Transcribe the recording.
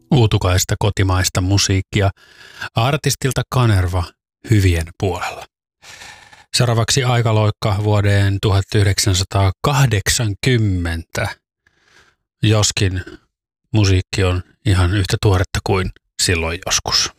uutukaista kotimaista musiikkia artistilta Kanerva hyvien puolella. Seuraavaksi aikaloikka vuoden 1980, joskin musiikki on ihan yhtä tuoretta kuin silloin joskus.